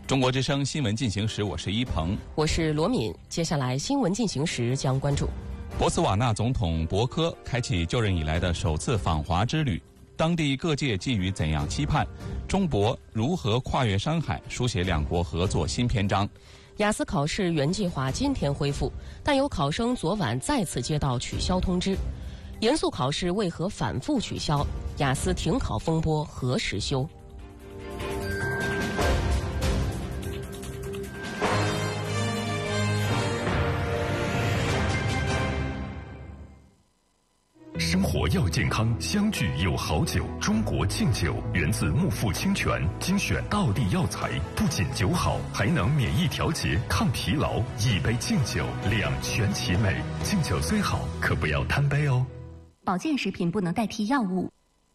中国之声新闻进行时，我是一鹏， 我是罗敏。接下来新闻进行时将关注： 博茨瓦纳总统博科开启就任以来的首次访华之旅，当地各界寄予怎样期盼？中博如何跨越山海，书写两国合作新篇章？ 雅思考试原计划今天恢复，但有考生昨晚再次接到取消通知。严肃考试为何反复取消？雅思停考风波何时休？ 生活要健康，相聚有好酒。中国敬酒源自木富清泉，精选道地药材，不仅酒好，还能免疫调节、抗疲劳。一杯敬酒，两全其美。敬酒虽好，可不要贪杯哦。 保健食品不能代替药物。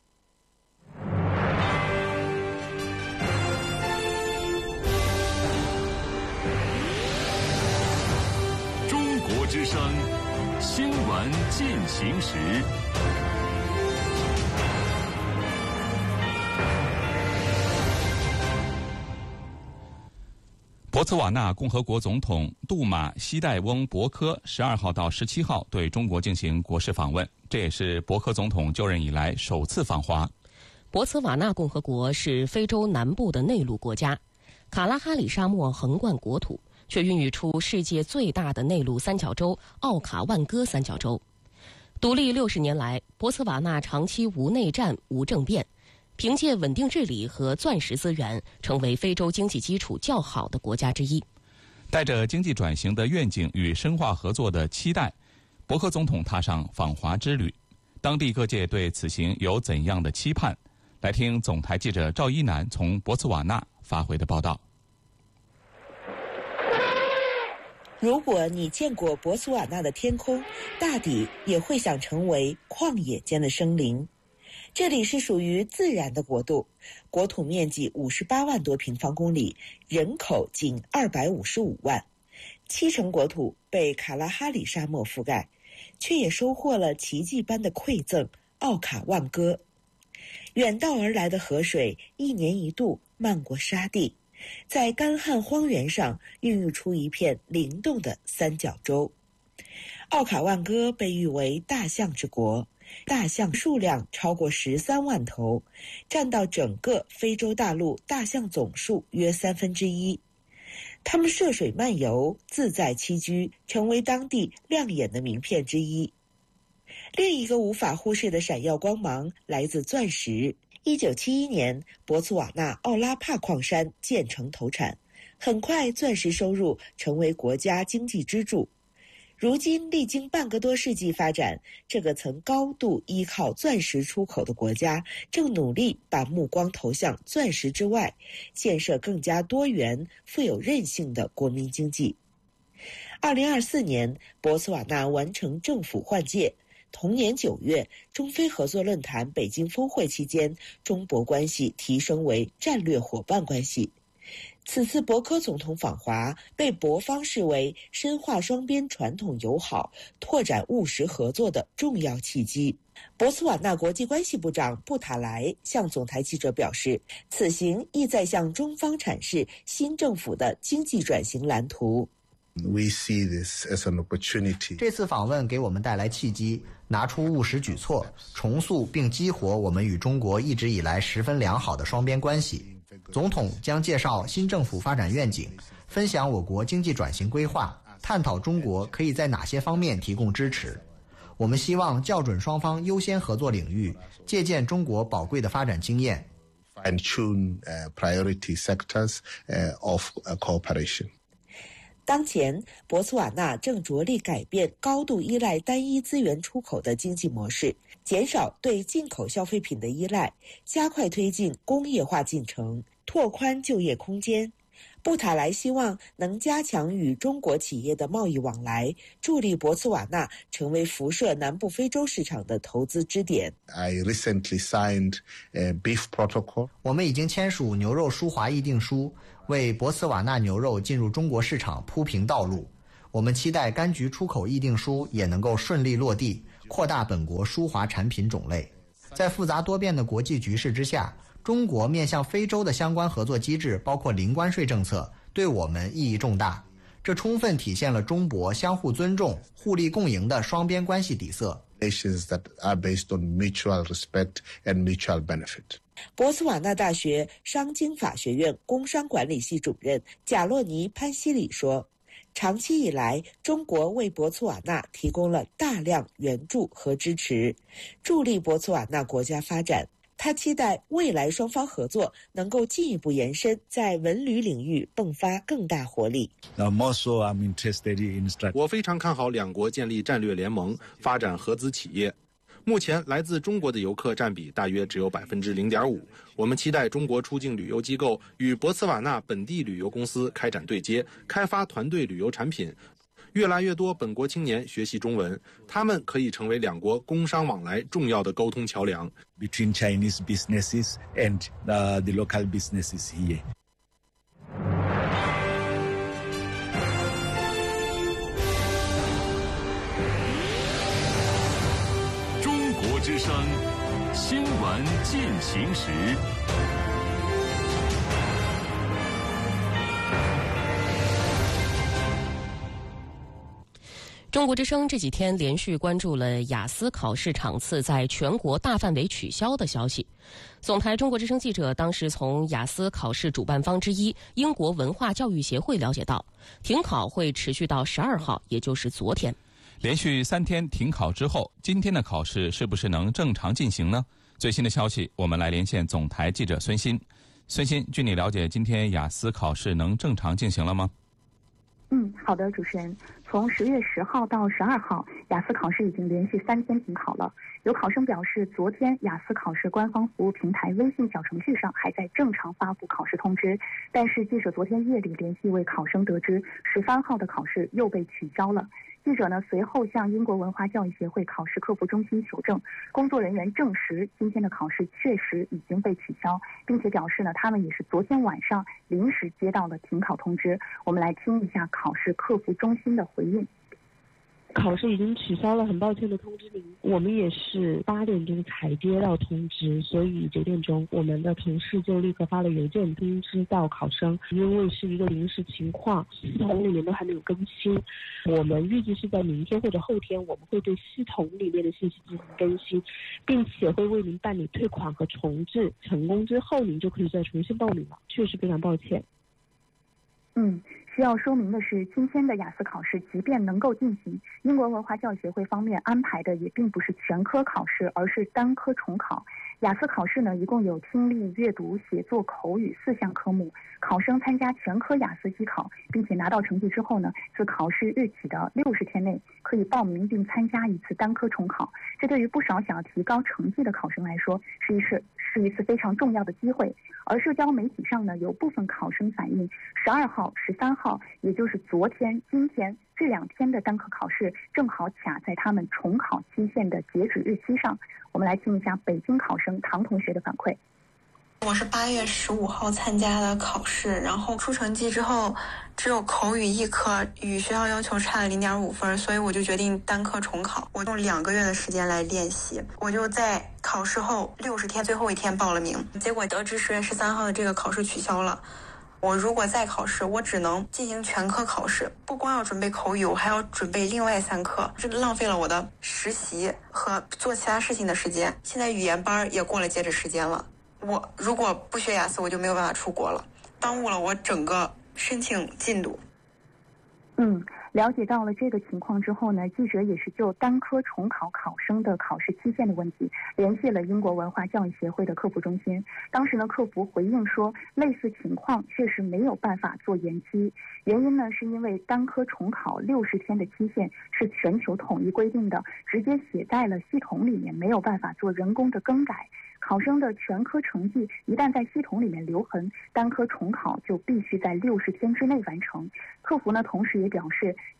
中国之声新闻进行时。 博茨瓦纳共和国总统杜马西代翁博科12号到17号对中国进行国事访问，这也是博科总统就任以来首次访华。 博茨瓦纳共和国是非洲南部的内陆国家，卡拉哈里沙漠横贯国土，却孕育出世界最大的内陆三角洲奥卡万戈三角洲。独立60年来，博茨瓦纳长期无内战、无政变，凭借稳定治理和钻石资源，成为非洲经济基础较好的国家之一。 带着经济转型的愿景与深化合作的期待，博科总统踏上访华之旅。当地各界对此行有怎样的期盼？来听总台记者赵一楠从博茨瓦纳发回的报道。 如果你见过博茨瓦纳的天空，大抵也会想成为旷野间的生灵。这里是属于自然的国度，国土面积58万多平方公里，人口仅255万，7成国土被卡拉哈里沙漠覆盖，却也收获了奇迹般的馈赠——奥卡万戈。远道而来的河水一年一度漫过沙地，在干旱荒原上孕育出一片灵动的三角洲。奥卡万戈被誉为大象之国，大象数量超过13万头，占到整个非洲大陆大象总数约1/3。它们涉水漫游，自在栖居，成为当地亮眼的名片之一。另一个无法忽视的闪耀光芒来自钻石。1971年，博茨瓦纳奥拉帕矿山建成投产，很快钻石收入成为国家经济支柱。如今历经半个多世纪发展，这个曾高度依靠钻石出口的国家，正努力把目光投向钻石之外，建设更加多元、富有韧性的国民经济。2024年，博茨瓦纳完成政府换届。同年9月，中非合作论坛北京峰会期间，中博关系提升为战略伙伴关系。此次博科总统访华被博方视为深化双边传统友好、拓展务实合作的重要契机。博茨瓦纳国际关系部长布塔莱向总台记者表示，此行意在向中方阐释新政府的经济转型蓝图。 We see this as an opportunity. 这次访问给我们带来契机，拿出务实举措，重塑并激活我们与中国一直以来十分良好的双边关系。总统将介绍新政府发展愿景，分享我国经济转型规划，探讨中国可以在哪些方面提供支持。我们希望校准双方优先合作领域，借鉴中国宝贵的发展经验， fine-tune priority sectors of cooperation. 当前，博茨瓦纳正着力改变高度依赖单一资源出口的经济模式，减少对进口消费品的依赖，加快推进工业化进程，拓宽就业空间。布塔莱希望能加强与中国企业的贸易往来，助力博茨瓦纳成为辐射南部非洲市场的投资支点。 I recently signed a beef protocol. 我们已经签署牛肉输华议定书，为博茨瓦纳牛肉进入中国市场铺平道路。我们期待柑橘出口议定书也能够顺利落地，扩大本国输华产品种类。在复杂多变的国际局势之下， 中国面向非洲的相关合作机制包括零关税政策，对我们意义重大。这充分体现了中博相互尊重、互利共赢的双边关系底色。 Relations that are based on mutual respect and mutual benefit. 博茨瓦纳大学商经法学院工商管理系主任贾洛尼·潘西里说，长期以来，中国为博茨瓦纳提供了大量援助和支持，助力博茨瓦纳国家发展。他期待未来双方合作能够进一步延伸，在文旅领域迸发更大活力。 我非常看好两国建立战略联盟，发展合资企业。目前来自中国的游客占比大约只有 0.5%。我们期待中国出境旅游机构与博茨瓦纳本地旅游公司开展对接，开发团队旅游产品。越来越多本国青年学习中文，他们可以成为两国工商往来重要的沟通桥梁。 Between Chinese businesses and the local businesses here. 中国之声新闻进行时。 中国之声这几天连续关注了雅思考试场次在全国大范围取消的消息。总台中国之声记者当时从雅思考试主办方之一英国文化教育协会了解到，停考会持续到12号，也就是昨天。 连续3天停考之后，今天的考试是不是能正常进行呢？最新的消息，我们来连线总台记者孙鑫。孙鑫，据你了解，今天雅思考试能正常进行了吗？ 好的，主持人。从10月10号到12号，雅思考试已经连续3天停考了。有考生表示，昨天雅思考试官方服务平台微信小程序上还在正常发布考试通知，但是记者昨天夜里联系一位考生得知，13号的考试又被取消了。记者呢随后向英国文化教育协会考试客服中心求证，工作人员证实今天的考试确实已经被取消，并且表示呢他们也是昨天晚上临时接到了停考通知。我们来听一下考试客服中心的回应。 考试已经取消了，很抱歉的通知您。我们也是8点钟才接到通知，所以9点钟我们的同事就立刻发了邮件通知到考生，因为是一个临时情况，系统里面都还没有更新。我们预计是在明天或者后天，我们会对系统里面的信息进行更新，并且会为您办理退款和重置。成功之后，您就可以再重新报名了。确实非常抱歉。 需要说明的是，今天的雅思考试即便能够进行，英国文化教育协会方面安排的也并不是全科考试，而是单科重考。雅思考试呢，一共有听力、阅读、写作、口语4项科目。考生参加全科雅思机考，并且拿到成绩之后呢，自考试日起的60天内可以报名并参加一次单科重考。这对于不少想要提高成绩的考生来说，是一次非常重要的机会。而社交媒体上呢，有部分考生反映，12号、13号，也就是昨天、今天这2天的单科考试，正好卡在他们重考期限的截止日期上。我们来听一下北京考生唐同学的反馈。 我是8月15号参加的考试，然后出成绩之后，只有口语1科与学校要求差了0.5分，所以我就决定单科重考。我用2个月的时间来练习，我就在考试后60天最后一天报了名，结果得知10月13号的这个考试取消了。我如果再考试，我只能进行全科考试，不光要准备口语，我还要准备另外3科，这浪费了我的实习和做其他事情的时间。现在语言班也过了截止时间了，我如果不学雅思，我就没有办法出国了，耽误了我整个申请进度。 了解到了这个情况之后呢，记者也是就单科重考考生的考试期限的问题联系了英国文化教育协会的客服中心。当时呢，客服回应说，类似情况确实没有办法做延期，原因呢是因为单科重考60天的期限是全球统一规定的，直接写在了系统里面，没有办法做人工的更改。考生的全科成绩一旦在系统里面留痕，单科重考就必须在60天之内完成。客服呢，同时也表示，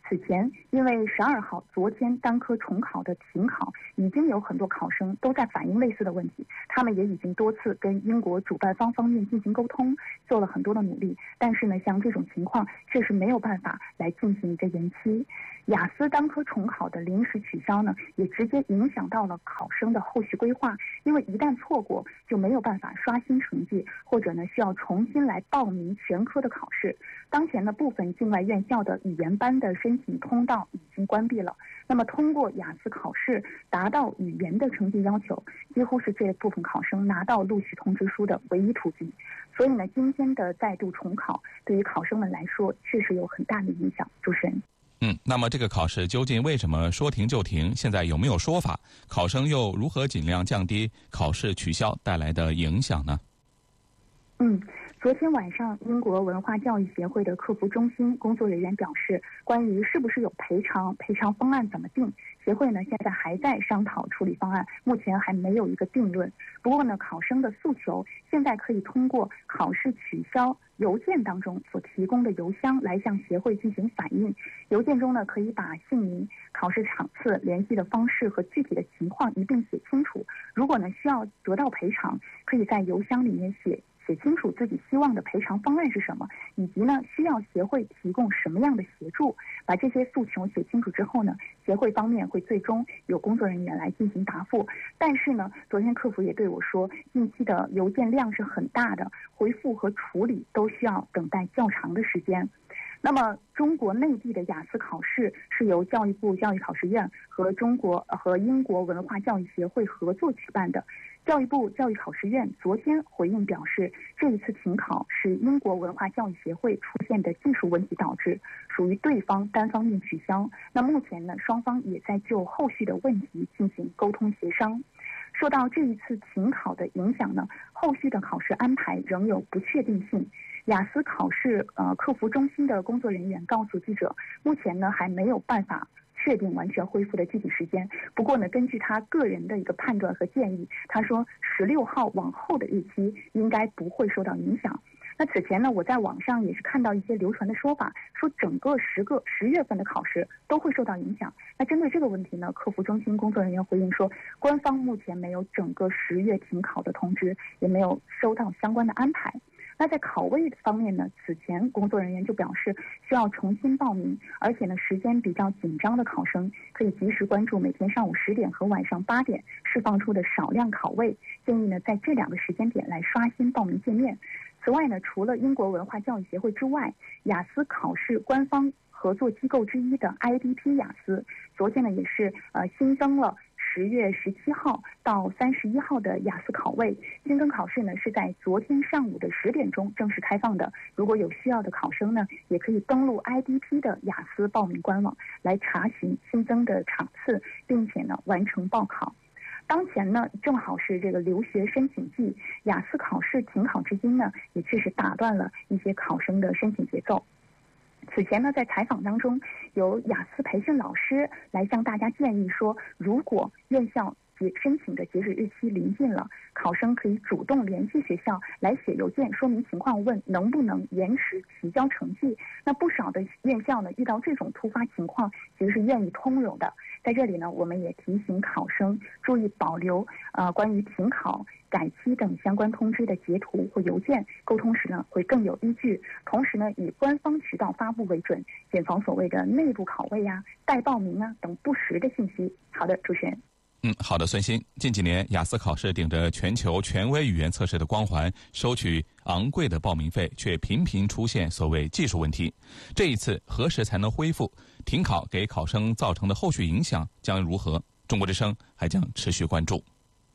此前，因为12号昨天单科重考的停考，已经有很多考生都在反映类似的问题。他们也已经多次跟英国主办方方面进行沟通，做了很多的努力。但是呢，像这种情况确实没有办法来进行一个延期。雅思单科重考的临时取消呢，也直接影响到了考生的后续规划。因为一旦错过，就没有办法刷新成绩，或者呢需要重新来报名全科的考试。当前呢，部分境外院校的语言班的申请通道已经关闭了。那么通过雅思考试达到语言的成绩要求，几乎是这部分考生拿到录取通知书的唯一途径。所以呢，今天的再度重考对于考生们来说确实有很大的影响。主持人。 那么这个考试究竟为什么说停就停？现在有没有说法？考生又如何尽量降低考试取消带来的影响呢？ 昨天晚上，英国文化教育协会的客服中心工作人员表示，关于是不是有赔偿方案怎么定，协会呢现在还在商讨处理方案，目前还没有一个定论。不过呢，考生的诉求现在可以通过考试取消邮件当中所提供的邮箱来向协会进行反映。邮件中呢，可以把姓名、考试场次、联系的方式和具体的情况一并写清楚。如果呢需要得到赔偿，可以在邮箱里面写清楚自己希望的赔偿方案是什么，以及呢需要协会提供什么样的协助。把这些诉求写清楚之后呢，协会方面会最终有工作人员来进行答复。但是呢，昨天客服也对我说，近期的邮件量是很大的，回复和处理都需要等待较长的时间。那么中国内地的雅思考试是由教育部教育考试院和英国文化教育协会合作举办的。教育部教育考试院昨天回应表示，这一次停考是英国文化教育协会出现的技术问题导致，属于对方单方面取消。那目前呢，双方也在就后续的问题进行沟通协商。受到这一次停考的影响呢，后续的考试安排仍有不确定性。雅思考试客服中心的工作人员告诉记者，目前呢还没有办法确定完全恢复的具体时间。不过呢，根据他个人的一个判断和建议，他说16号往后的日期应该不会受到影响。那此前呢，我在网上也是看到一些流传的说法，说整个10月份的考试都会受到影响。那针对这个问题呢，客服中心工作人员回应说，官方目前没有整个10月停考的通知，也没有收到相关的安排。那在考位方面呢，此前工作人员就表示需要重新报名，而且呢时间比较紧张的考生可以及时关注每天上午10点和晚上8点释放出的少量考位，建议呢在这2个时间点来刷新报名界面。此外呢，除了英国文化教育协会之外，雅思考试官方合作机构之一的 IDP 雅思，昨天呢也是新增了10月17号到31号的雅思考位。新增考试呢是在昨天上午的10点钟正式开放的。如果有需要的考生呢，也可以登录 IDP 的雅思报名官网来查询新增的场次，并且呢完成报考。当前呢正好是这个留学申请季，雅思考试停考至今呢，也确实打断了一些考生的申请节奏。此前呢，在采访当中，有雅思培训老师来向大家建议说，如果院校申请的截止日期临近了，考生可以主动联系学校来写邮件说明情况，问能不能延迟提交成绩。那不少的院校呢，遇到这种突发情况，其实是愿意通融的。在这里呢，我们也提醒考生注意保留关于停考、改期等相关通知的截图或邮件，沟通时呢会更有依据。同时呢，以官方渠道发布为准，谨防所谓的内部考位代报名等不实的信息。好的，主持人。 好的，孙鑫。近几年，雅思考试顶着全球权威语言测试的光环，收取昂贵的报名费，却频频出现所谓技术问题。这一次何时才能恢复？停考给考生造成的后续影响将如何？中国之声还将持续关注。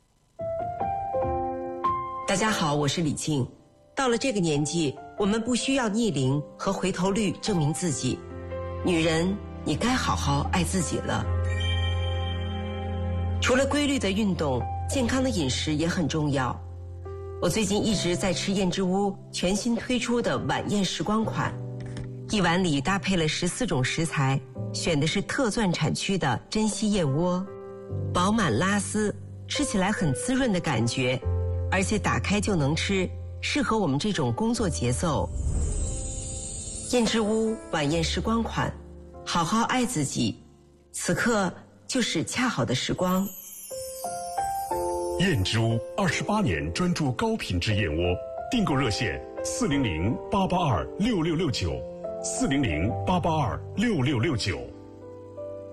大家好，我是李静。到了这个年纪，我们不需要逆龄和回头率证明自己。女人，你该好好爱自己了。除了规律的运动，健康的饮食也很重要。我最近一直在吃燕之屋全新推出的晚宴时光款，一碗里搭配了14种食材，选的是特钻产区的珍稀燕窝，饱满拉丝，吃起来很滋润的感觉，而且打开就能吃，适合我们这种工作节奏。燕之屋晚宴时光款， 好好爱自己，此刻就是恰好的时光。 燕之屋28年专注高品质燕窝，订购热线400-882-6669，400-882-6669。